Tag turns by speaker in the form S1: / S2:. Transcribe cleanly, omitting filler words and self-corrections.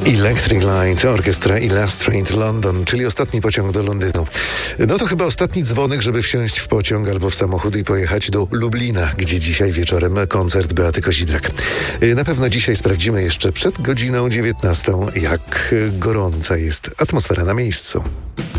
S1: Electric Light, orkiestra Illustrate London, czyli ostatni pociąg do Londynu. No to chyba ostatni dzwonek, żeby wsiąść w pociąg albo w samochód i pojechać do Lublina, gdzie dzisiaj wieczorem koncert Beaty Kozidrak. Na pewno dzisiaj sprawdzimy jeszcze przed godziną 19, jak gorąca jest atmosfera na miejscu.